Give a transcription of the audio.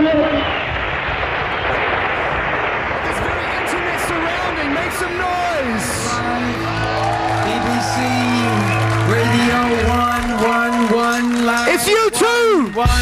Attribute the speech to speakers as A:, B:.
A: This very intimate surrounding, make some noise!
B: BBC Radio 111 Live.
A: It's you too!